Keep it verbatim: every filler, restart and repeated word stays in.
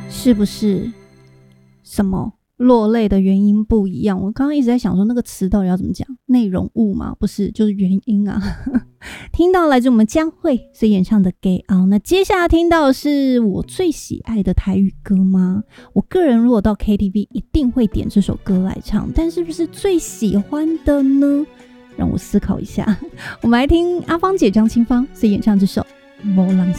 是不是什么落泪的原因不一样？我刚刚一直在想说那个词到底要怎么讲，内容物吗？不是，就是原因啊。听到来自我们江蕙所演唱的《Get Out》，那接下来听到的是我最喜爱的台语歌吗？我个人如果到 K T V 一定会点这首歌来唱，但是不是最喜欢的呢？让我思考一下。我们来听阿芳姐张清芳所演唱这首《无人